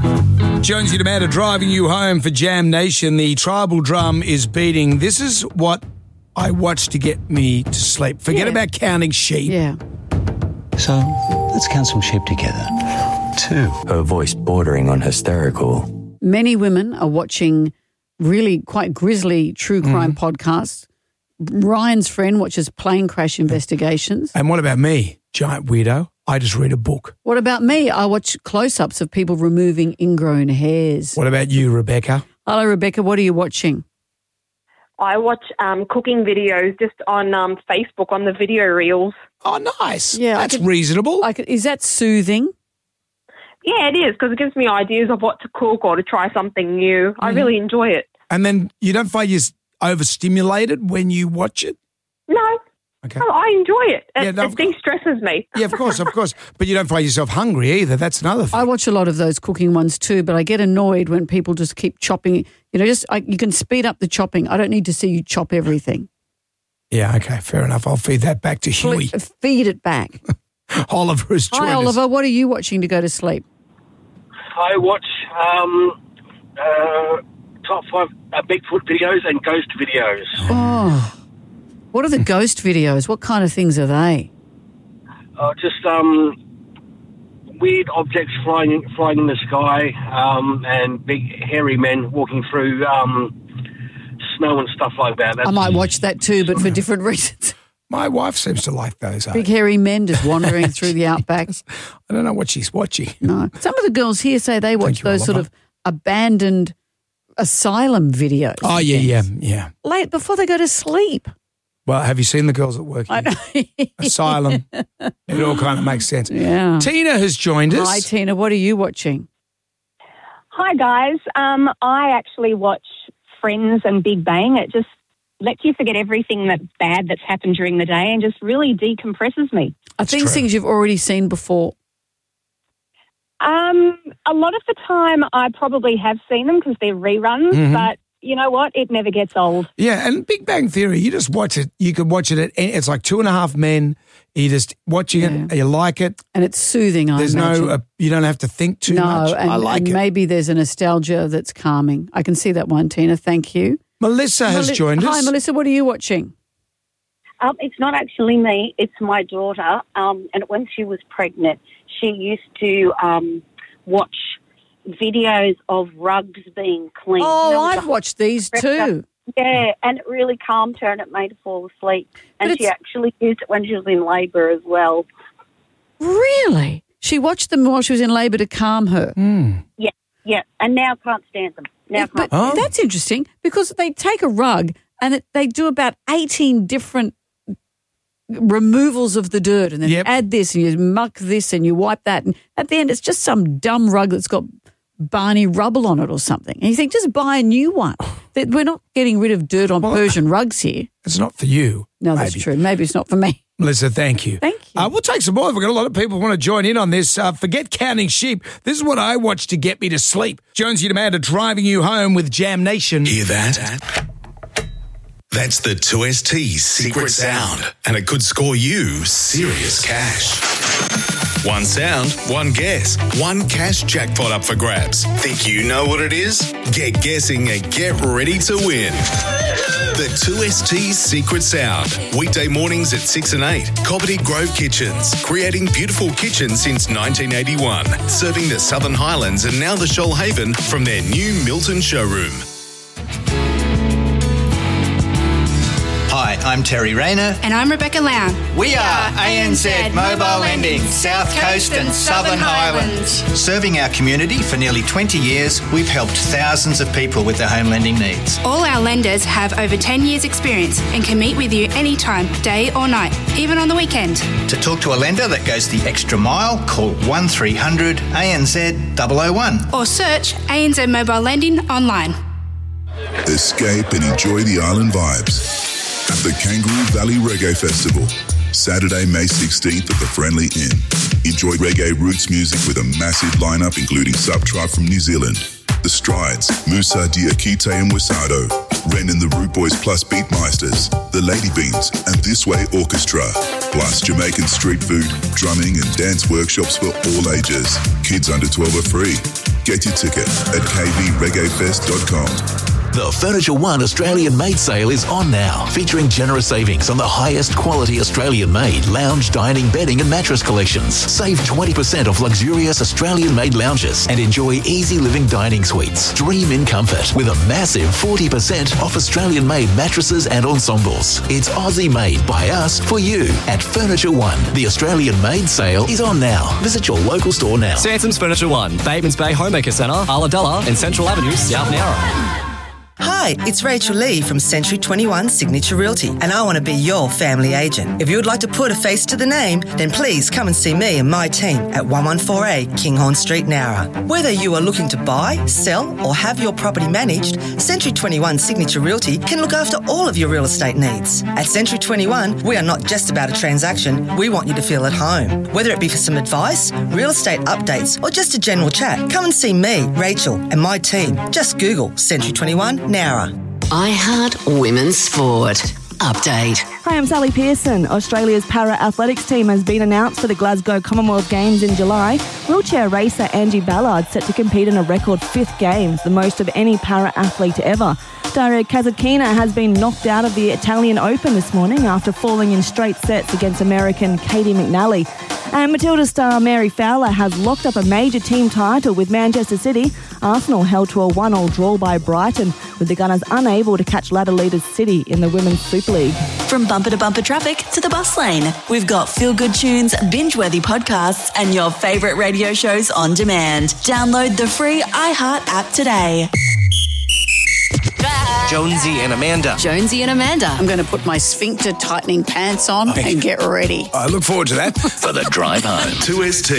Jonesy Demanda driving you home for Jam Nation. The tribal drum is beating. This is what I watch to get me to sleep. Forget about counting sheep. Yeah. So, let's count some sheep together. 2. Her voice bordering on hysterical. Many women are watching really quite grisly true crime podcasts. Ryan's friend watches plane crash investigations. And what about me, giant weirdo? I just read a book. What about me? I watch close-ups of people removing ingrown hairs. What about you, Rebecca? Hello, Rebecca. What are you watching? I watch cooking videos just on Facebook on the video reels. Oh, nice. Yeah, That's reasonable. Is that soothing? Yeah, it is, because it gives me ideas of what to cook or to try something new. I really enjoy it. And then you don't find you're overstimulated when you watch it? No. Okay. Oh, I enjoy it. It of de-stresses me. Yeah, of course. But you don't find yourself hungry either. That's another thing. I watch a lot of those cooking ones too, but I get annoyed when people just keep chopping. You know, you can speed up the chopping. I don't need to see you chop everything. Yeah, okay, fair enough. I'll feed that back to Huey. Feed it back. Oliver has joined us. Hi, Oliver. What are you watching to go to sleep? I watch top 5 Bigfoot videos and ghost videos. Oh. What are the ghost videos? What kind of things are they? Just weird objects flying in the sky, and big hairy men walking through snow and stuff like that. I might watch that too, but for different reasons. My wife seems to like those. Big hairy men just wandering through the outback. I don't know what she's watching. No. Some of the girls here say they watch those sort of abandoned asylum videos. Oh, yeah. Late before they go to sleep. Well, have you seen the girls at work? I know. Asylum. It all kind of makes sense. Yeah. Tina has joined us. Hi, Tina. What are you watching? Hi, guys. I actually watch Friends and Big Bang. It just lets you forget everything that's bad that's happened during the day and just really decompresses me. Are things you've already seen before? A lot of the time I probably have seen them because they're reruns, but you know what? It never gets old. Yeah, and Big Bang Theory, you just watch it. You can watch it it's like 2.5 Men. You just watching it, you like it. And it's soothing, There's you don't have to think too much. I like and it. maybe there's a nostalgia that's calming. I can see that one, Tina. Thank you. Melissa has joined us. Hi, Melissa. What are you watching? It's not actually me. It's my daughter. And when she was pregnant, she used to watch videos of rugs being cleaned. Oh, I've watched these too. Yeah, and it really calmed her and it made her fall asleep. And she actually used it when she was in labour as well. Really? She watched them while she was in labour to calm her? Yeah, and now can't stand them. That's interesting because they take a rug and they do about 18 different removals of the dirt and then add this and you muck this and you wipe that. And at the end, it's just some dumb rug that's got Barney rubble on it or something. And you think, just buy a new one. We're not getting rid of dirt on Persian rugs here. It's not for you. No, that's true. Maybe it's not for me. Melissa, thank you. Thank you. We'll take some more. We've got a lot of people who want to join in on this. Forget counting sheep. This is what I watch to get me to sleep. Jonesy Demanda driving you home with Jam Nation. Hear that? That's the 2ST's secret sound, and it could score you serious cash. One sound, one guess, one cash jackpot up for grabs. Think you know what it is? Get guessing and get ready to win. The 2ST's secret sound. Weekday mornings at 6 and 8. Cobbitty Grove Kitchens. Creating beautiful kitchens since 1981. Serving the Southern Highlands and now the Shoalhaven from their new Milton showroom. Hi, I'm Terry Rayner. And I'm Rebecca Lown. We are ANZ Mobile Lending, South Coast and Southern Highlands. Serving our community for nearly 20 years, we've helped thousands of people with their home lending needs. All our lenders have over 10 years' experience and can meet with you anytime, day or night, even on the weekend. To talk to a lender that goes the extra mile, call 1300 ANZ 001. Or search ANZ Mobile Lending online. Escape and enjoy the island vibes at the Kangaroo Valley Reggae Festival, Saturday, May 16th at the Friendly Inn. Enjoy reggae roots music with a massive lineup including Subtribe from New Zealand, The Strides, Musa Diakite and Wasado, Ren and the Root Boys plus Beatmeisters, The Lady Beans and This Way Orchestra, plus Jamaican street food, drumming and dance workshops for all ages. Kids under 12 are free. Get your ticket at kvreggaefest.com. The Furniture One Australian Made sale is on now, featuring generous savings on the highest quality Australian made lounge, dining, bedding and mattress collections. Save 20% off luxurious Australian made lounges and enjoy easy living dining suites. Dream in comfort with a massive 40% off Australian made mattresses and ensembles. It's Aussie made by us for you at Furniture One. The Australian Made sale is on now. Visit your local store now. Sansom's Furniture One, Batemans Bay Homemaker Centre, Ulladulla and Central Avenue, South Nowra. Hi, it's Rachel Lee from Century 21 Signature Realty, and I want to be your family agent. If you would like to put a face to the name, then please come and see me and my team at 114A Kinghorn Street, Nowra. Whether you are looking to buy, sell, or have your property managed, Century 21 Signature Realty can look after all of your real estate needs. At Century 21, we are not just about a transaction, we want you to feel at home. Whether it be for some advice, real estate updates, or just a general chat, come and see me, Rachel, and my team. Just Google Century 21 Nowra. iHeart Women's Sport. Update. Hi, I'm Sally Pearson. Australia's para-athletics team has been announced for the Glasgow Commonwealth Games in July. Wheelchair racer Angie Ballard set to compete in a record 5th Games, the most of any para-athlete ever. Daria Kasatkina has been knocked out of the Italian Open this morning after falling in straight sets against American Katie McNally. And Matilda star Mary Fowler has locked up a major team title with Manchester City. Arsenal held to a 1-1 draw by Brighton, with the Gunners unable to catch ladder leaders City in the Women's Super League. From bumper to bumper traffic to the bus lane, we've got feel-good tunes, binge-worthy podcasts and your favourite radio shows on demand. Download the free iHeart app today. Jonesy and Amanda. Jonesy and Amanda. I'm going to put my sphincter tightening pants on and get ready. I look forward to that. For the drive home. 2ST.